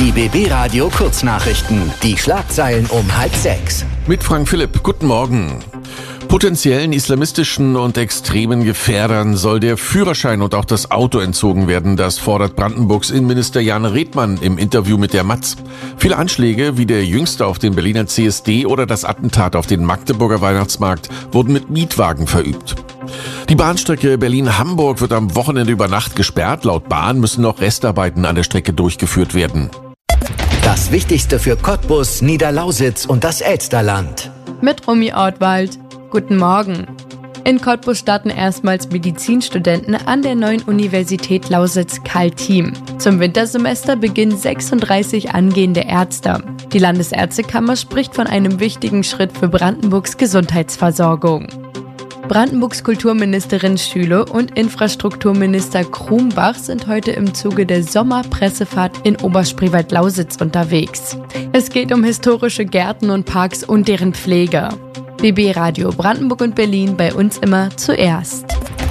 Die BB Radio Kurznachrichten. Die Schlagzeilen um 5:30. Mit Frank Philipp. Guten Morgen. Potenziellen islamistischen und extremen Gefährdern soll der Führerschein und auch das Auto entzogen werden. Das fordert Brandenburgs Innenminister Jan Redmann im Interview mit der Matz. Viele Anschläge, wie der jüngste auf den Berliner CSD oder das Attentat auf den Magdeburger Weihnachtsmarkt, wurden mit Mietwagen verübt. Die Bahnstrecke Berlin-Hamburg wird am Wochenende über Nacht gesperrt. Laut Bahn müssen noch Restarbeiten an der Strecke durchgeführt werden. Das Wichtigste für Cottbus, Niederlausitz und das Elsterland. Mit Romy Ortwald. Guten Morgen. In Cottbus starten erstmals Medizinstudenten an der neuen Universität Lausitz-Kaltim. Zum Wintersemester beginnen 36 angehende Ärzte. Die Landesärztekammer spricht von einem wichtigen Schritt für Brandenburgs Gesundheitsversorgung. Brandenburgs Kulturministerin Schüle und Infrastrukturminister Krumbach sind heute im Zuge der Sommerpressefahrt in Oberspreewald-Lausitz unterwegs. Es geht um historische Gärten und Parks und deren Pflege. BB Radio Brandenburg und Berlin, bei uns immer zuerst.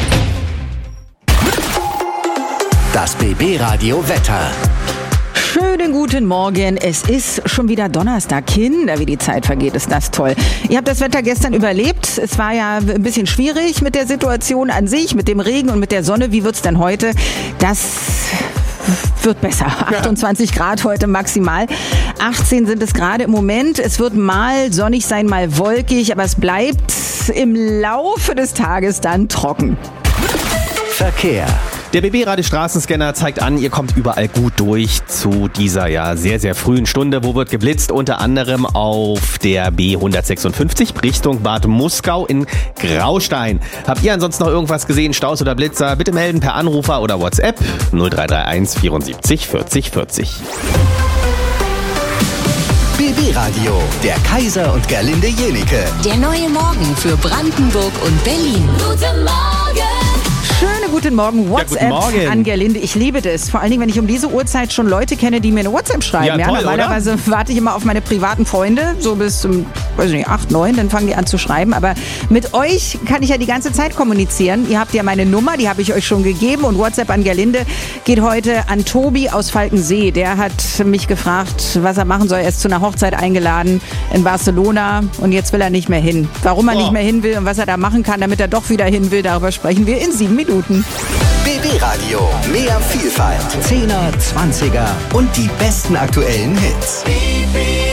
Das BB Radio Wetter. Schönen guten Morgen. Es ist schon wieder Donnerstag. Kinder, wie die Zeit vergeht, ist das toll. Ihr habt das Wetter gestern überlebt. Es war ja ein bisschen schwierig mit der Situation an sich, mit dem Regen und mit der Sonne. Wie wird's denn heute? Das wird besser. 28 Grad heute maximal. 18 sind es gerade im Moment. Es wird mal sonnig sein, mal wolkig, aber es bleibt im Laufe des Tages dann trocken. Verkehr. Der BB-Radio-Straßenscanner zeigt an, ihr kommt überall gut durch zu dieser sehr, sehr frühen Stunde. Wo wird geblitzt? Unter anderem auf der B156 Richtung Bad Muskau in Graustein. Habt ihr ansonsten noch irgendwas gesehen, Staus oder Blitzer? Bitte melden per Anrufer oder WhatsApp 0331 74 40 40. BB Radio, der Kaiser und Gerlinde Jenike. Der neue Morgen für Brandenburg und Berlin. Guten Morgen! Schönen guten Morgen. WhatsApp guten Morgen. an Gerlinde. Ich liebe das. Vor allen Dingen, wenn ich um diese Uhrzeit schon Leute kenne, die mir eine WhatsApp schreiben. Ja, toll, normalerweise warte ich immer auf meine privaten Freunde, so bis 8, 9, dann fangen die an zu schreiben. Aber mit euch kann ich ja die ganze Zeit kommunizieren. Ihr habt ja meine Nummer, die habe ich euch schon gegeben. Und WhatsApp an Gerlinde geht heute an Tobi aus Falkensee. Der hat mich gefragt, was er machen soll. Er ist zu einer Hochzeit eingeladen in Barcelona und jetzt will er nicht mehr hin. Warum er nicht mehr hin will und was er da machen kann, damit er doch wieder hin will, darüber sprechen wir in 7 Minuten. BB Radio, mehr Vielfalt, 10er, 20er und die besten aktuellen Hits. BB